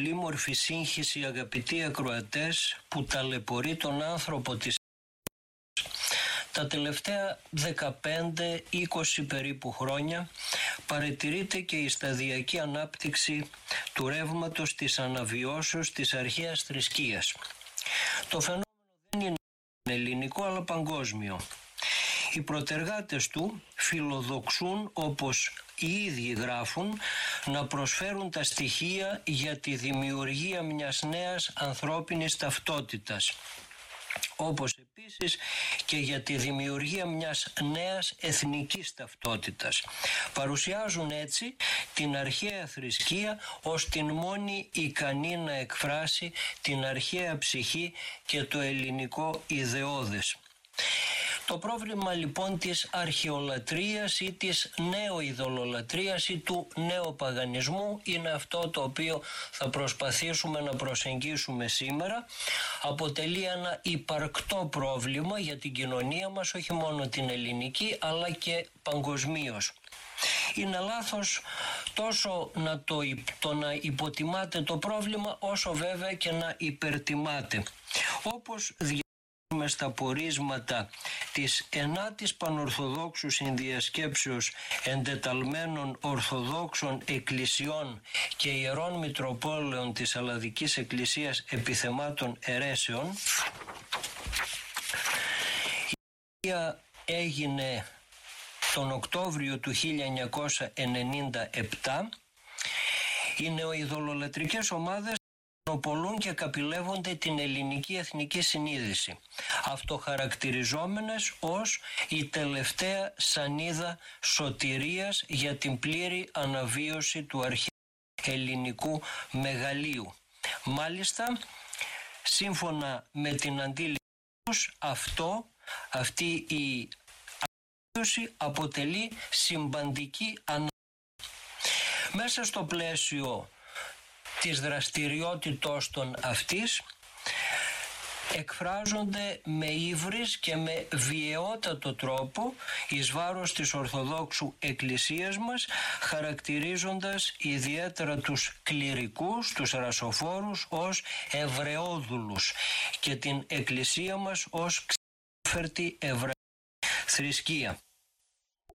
πολύμορφη σύγχυση, αγαπητοί ακροατές, που ταλαιπωρεί τον άνθρωπο της τα τελευταία 15-20 περίπου χρόνια. Παρατηρείται και η σταδιακή ανάπτυξη του ρεύματος της αναβιώσεως της αρχαίας θρησκείας. Το φαινόμενο δεν είναι ελληνικό αλλά παγκόσμιο. Οι προτεργάτες του φιλοδοξούν, όπως οι ίδιοι γράφουν, να προσφέρουν τα στοιχεία για τη δημιουργία μιας νέας ανθρώπινης ταυτότητας, όπως επίσης και για τη δημιουργία μιας νέας εθνικής ταυτότητας. Παρουσιάζουν έτσι την αρχαία θρησκεία ως την μόνη ικανή να εκφράσει την αρχαία ψυχή και το ελληνικό ιδεώδες. Το πρόβλημα λοιπόν της αρχαιολατρείας ή της νέοειδωλολατρείας ή του νέοπαγανισμού είναι αυτό το οποίο θα προσπαθήσουμε να προσεγγίσουμε σήμερα. Αποτελεί ένα υπαρκτό πρόβλημα για την κοινωνία μας, όχι μόνο την ελληνική αλλά και παγκοσμίως. Είναι λάθος τόσο να υποτιμάτε το πρόβλημα όσο βέβαια και να υπερτιμάτε. Όπως στα πορίσματα της 9ης Πανορθοδόξου Συνδιασκέψεως εντεταλμένων Ορθοδόξων Εκκλησιών και Ιερών Μητροπόλεων της Ελλαδικής Εκκλησίας επιθεμάτων αιρέσεων, η οποία έγινε τον Οκτώβριο του 1997, οι νεοειδωλολατρικές ομάδες μονοπολούν και καπηλεύονται την ελληνική εθνική συνείδηση, αυτοχαρακτηριζόμενες ως η τελευταία σανίδα σωτηρίας για την πλήρη αναβίωση του αρχαίου ελληνικού μεγαλείου. Μάλιστα, σύμφωνα με την αντίληψη τους, αυτή η αναβίωση αποτελεί συμπαντική ανάγκη. Μέσα στο πλαίσιο της δραστηριότητός των αυτής εκφράζονται με ύβρις και με βιαιότατο τρόπο εις βάρος της Ορθοδόξου Εκκλησίας μας, χαρακτηρίζοντας ιδιαίτερα τους κληρικούς, τους ρασοφόρους ως Εβραιόδουλους και την Εκκλησία μας ως ξέφερτη εβραϊκή θρησκεία.